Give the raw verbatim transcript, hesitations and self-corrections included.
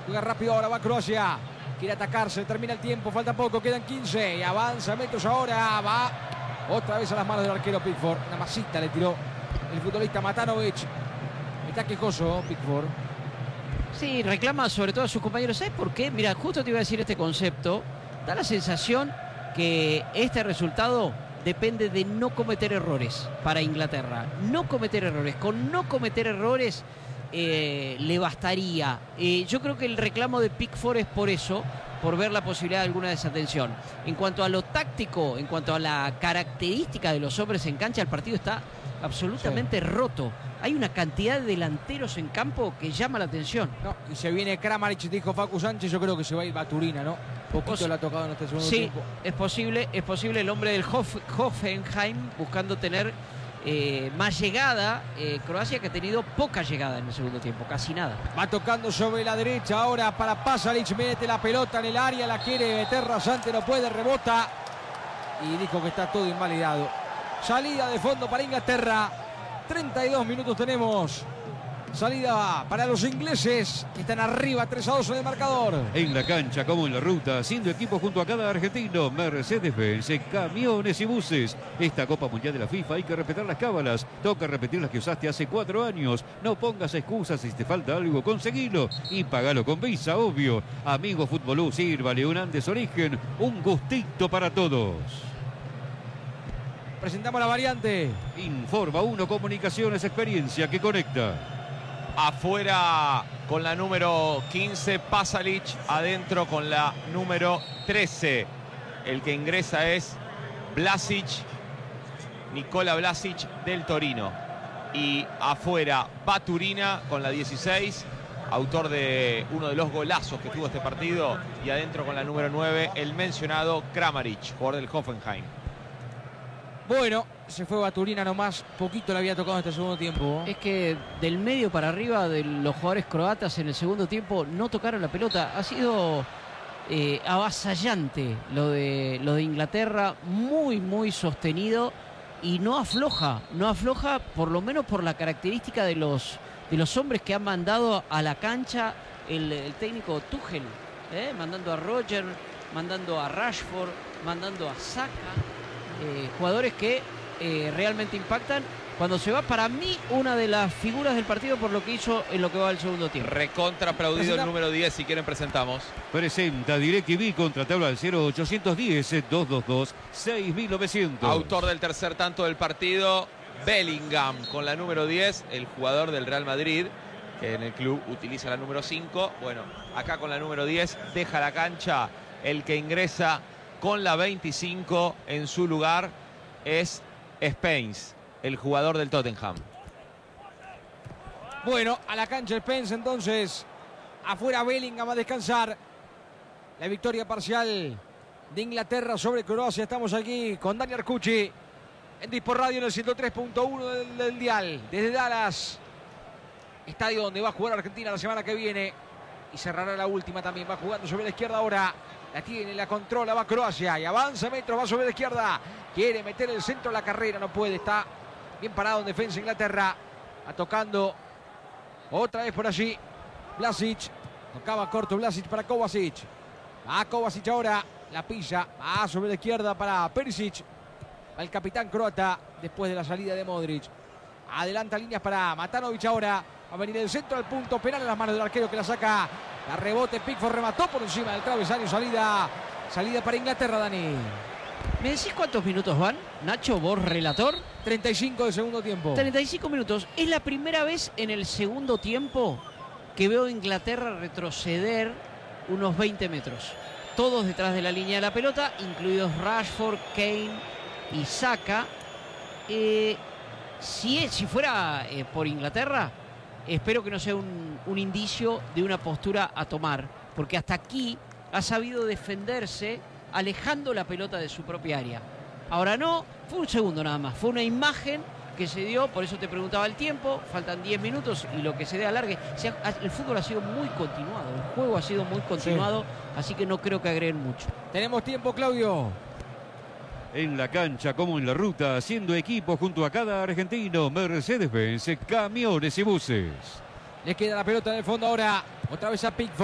Juega rápido ahora, va Croacia. Quiere atacarse, termina el tiempo, falta poco, quedan quince. Y avanza metros ahora, va otra vez a las manos del arquero Pickford. Una masita le tiró el futbolista Matanovic. Está quejoso Pickford. Sí, reclama sobre todo a sus compañeros. ¿Sabes por qué? Mira, justo te iba a decir este concepto. Da la sensación que este resultado depende de no cometer errores para Inglaterra. No cometer errores. Con no cometer errores eh, le bastaría. Eh, yo creo que el reclamo de Pickford es por eso, por ver la posibilidad de alguna desatención. En cuanto a lo táctico, en cuanto a la característica de los hombres en cancha, el partido está absolutamente sí. roto. Hay una cantidad de delanteros en campo que llama la atención. No, y se viene Kramaric, dijo Facu Sánchez, yo creo que se va a ir Baturina, ¿no? Poquito Pos- le ha tocado en este segundo sí, tiempo. Sí, es posible, es posible el hombre del Hof- Hoffenheim buscando tener eh, más llegada. Eh, Croacia que ha tenido poca llegada en el segundo tiempo, casi nada. Va tocando sobre la derecha ahora para Pasalic, mete la pelota en el área, la quiere meter rasante, no puede, rebota. Y dijo que está todo invalidado. Salida de fondo para Inglaterra. treinta y dos minutos tenemos. Salida para los ingleses que están arriba tres a dos en el marcador. En la cancha como en la ruta, haciendo equipo junto a cada argentino. Mercedes-Benz, camiones y buses. Esta Copa Mundial de la FIFA hay que respetar las cábalas. Toca repetir las que usaste hace cuatro años. No pongas excusas, si te falta algo, conseguilo. Y pagalo con Visa, obvio. Amigo Futbolú, sírvale un Andes Origen. Un gustito para todos. Presentamos la variante. Informa uno Comunicaciones, experiencia que conecta. Afuera con la número quince, Pasalic. Adentro con la número trece. El que ingresa es Vlasic, Nicola Vlasic del Torino. Y afuera Baturina con la dieciséis, autor de uno de los golazos que tuvo este partido. Y adentro con la número nueve, el mencionado Kramaric, jugador del Hoffenheim. Bueno, se fue Baturina nomás, poquito le había tocado en este segundo tiempo. Es que del medio para arriba de los jugadores croatas en el segundo tiempo no tocaron la pelota. Ha sido eh, avasallante lo de, lo de Inglaterra, muy, muy sostenido y no afloja, no afloja por lo menos por la característica de los, de los hombres que han mandado a la cancha el, el técnico Tuchel, ¿eh? mandando a Roger, mandando a Rashford, mandando a Saka. Eh, jugadores que eh, realmente impactan. Cuando se va, para mí, una de las figuras del partido por lo que hizo en lo que va el segundo tiempo. Recontra aplaudido el número diez, si quieren presentamos. Presenta DirecTV, contratable al cero ochocientos diez, doscientos veintidós, seis mil novecientos. Autor del tercer tanto del partido, Bellingham, con la número diez, el jugador del Real Madrid, que en el club utiliza la número cinco. Bueno, acá con la número diez, deja la cancha. El que ingresa con la veinticinco en su lugar es Spence, el jugador del Tottenham. Bueno, a la cancha Spence entonces. Afuera Bellingham a descansar. La victoria parcial de Inglaterra sobre Croacia. Estamos aquí con Dani Arcucci en Dispor Radio en el ciento tres punto uno del, del dial. Desde Dallas, estadio donde va a jugar Argentina la semana que viene. Y cerrará la última también. Va jugando sobre la izquierda ahora. La tiene, la controla, va Croacia y avanza metros, va sobre la izquierda. Quiere meter el centro a la carrera, no puede, está bien parado en defensa Inglaterra. Va tocando otra vez por allí Vlasic. Tocaba corto Vlasic para Kovacic. Va Kovacic ahora, la pilla, va sobre la izquierda para Perisic. Va el capitán croata después de la salida de Modric. Adelanta líneas para Matanovic ahora. Va a venir el centro al punto penal en las manos del arquero que la saca. La rebote, Pickford remató por encima del travesaño. Salida, salida para Inglaterra, Dani. ¿Me decís cuántos minutos van, Nacho, vos relator? treinta y cinco de segundo tiempo. treinta y cinco minutos. Es la primera vez en el segundo tiempo que veo a Inglaterra retroceder unos veinte metros. Todos detrás de la línea de la pelota, incluidos Rashford, Kane y Saka. Eh, si, si fuera eh, por Inglaterra, espero que no sea un, un indicio de una postura a tomar, porque hasta aquí ha sabido defenderse alejando la pelota de su propia área. Ahora no, fue un segundo nada más, fue una imagen que se dio, por eso te preguntaba el tiempo, faltan diez minutos y lo que se dé alargue. O sea, el fútbol ha sido muy continuado, el juego ha sido muy continuado, sí. Así que no creo que agreguen mucho. Tenemos tiempo, Claudio. En la cancha como en la ruta, haciendo equipo junto a cada argentino. Mercedes-Benz, camiones y buses. Le queda la pelota en el fondo ahora. Otra vez a Pickford.